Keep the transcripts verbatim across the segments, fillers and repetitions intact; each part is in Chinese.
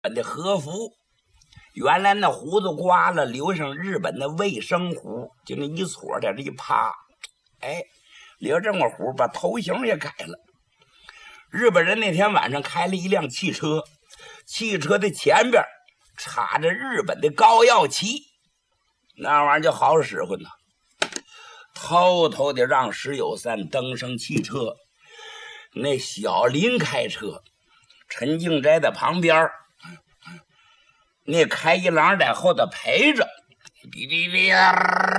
本的和服，原来那胡子刮了，留上日本的卫生胡，就那一撮在这一趴，哎，留这么胡，把头型也改了。日本人那天晚上开了一辆汽车，汽车的前边插着日本的高耀旗，那玩意儿就好使唤呢。偷偷的让石有三登上汽车，那小林开车，陈敬斋在旁边，那开一郎在后头陪着，哔哔哔，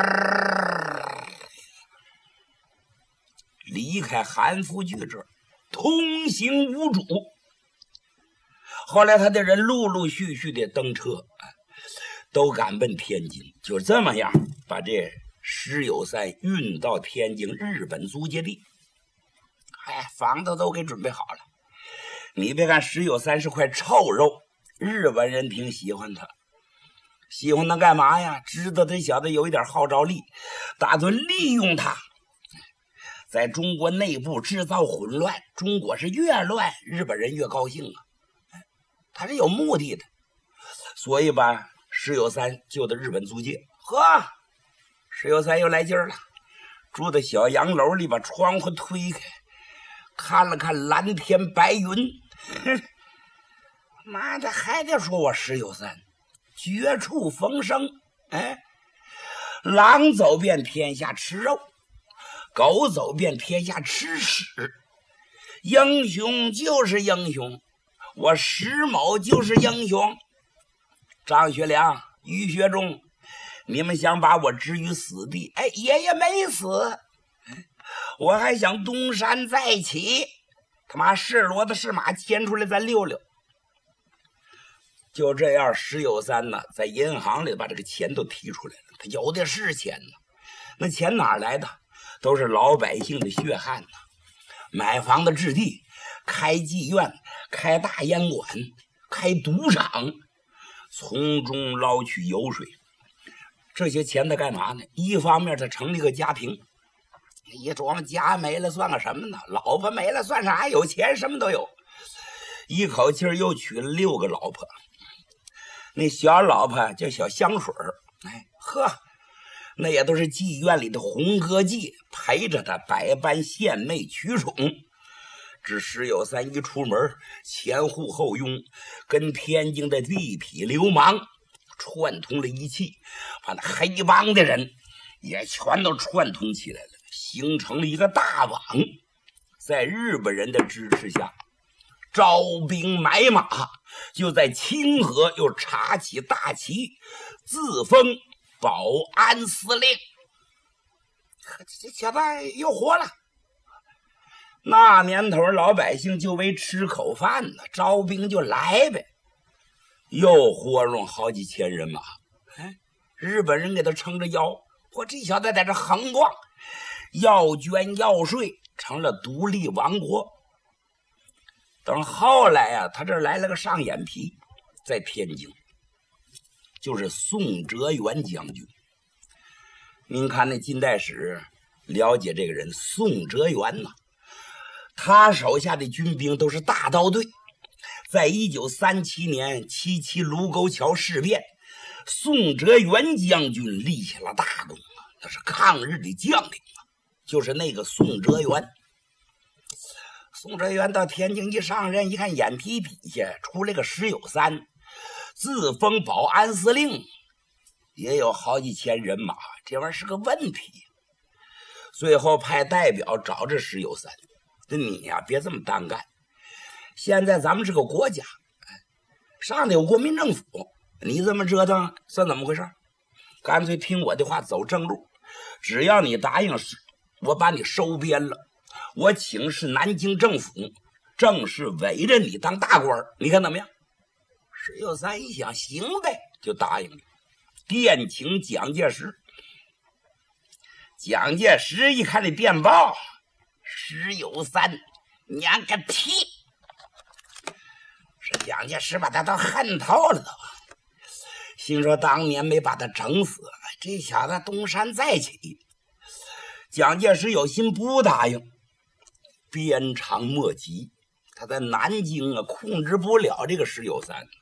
离开韩复榘这儿，通行无阻。后来他的人陆陆续续的登车，都赶奔天津，就这么样把这石有三运到天津日本租界地。哎，房子都给准备好了。你别看石有三是块臭肉，日本人挺喜欢他。喜欢他干嘛呀？知道这小子有一点号召力，打算利用他在中国内部制造混乱。中国是越乱，日本人越高兴啊。他是有目的的，所以把石有三就到日本租界。呵，石有三又来劲儿了，住在小洋楼里，把窗户推开，看了看蓝天白云，哼，妈的，还得说我石有三绝处逢生。哎，狼走遍天下吃肉，狗走遍天下吃屎，英雄就是英雄，我石某就是英雄。张学良、于学忠，你们想把我置于死地，哎，爷爷没死，我还想东山再起，他妈是骡子是马牵出来再溜溜。就这样，石有三呢，在银行里把这个钱都提出来了，他有的是钱呢。那钱哪来的？都是老百姓的血汗呢。买房子置地，开妓院，开大烟馆，开赌场，从中捞取油水。这些钱他干嘛呢？一方面他成立个家庭，一琢磨家没了算个什么呢？老婆没了算啥？有钱什么都有。一口气又娶了六个老婆，那小老婆叫小香水儿，哎呵，那也都是妓院里的红歌妓，陪着他百般献媚取宠。只石有三一出门，前呼后拥，跟天津的地痞流氓串通了一气，把那黑帮的人也全都串通起来了，形成了一个大网。在日本人的支持下，招兵买马，就在清河又插起大旗，自封保安司令。这小子又活了。那年头老百姓就为吃口饭呢，招兵就来呗，又活动好几千人马。哎，日本人给他撑着腰，我这小子在这横逛，要捐要税，成了独立王国。等后来呀、啊，他这来了个上眼皮，在天津，就是宋哲元将军。您看那近代史了解这个人，宋哲元呢，他手下的军兵都是大刀队。在一九三七年七七卢沟桥事变，宋哲元将军立下了大功啊，他是抗日的将领啊，就是那个宋哲元。宋哲元到天津一上任，一看眼皮底下出来个石有三，自封保安司令，也有好几千人马，这玩意儿是个问题。最后派代表找这石有三，你呀、啊、别这么单干，现在咱们是个国家，上头有国民政府，你这么折腾算怎么回事？干脆听我的话，走正路。只要你答应，我把你收编了，我请示南京政府，正式委任你当大官，你看怎么样？石有三一想，行呗，就答应了。电请蒋介石。蒋介石一看这电报，石有三，娘个屁！是蒋介石把他都恨透了都，心说当年没把他整死，这小子东山再起。蒋介石有心不答应，鞭长莫及，他在南京啊控制不了这个石有三。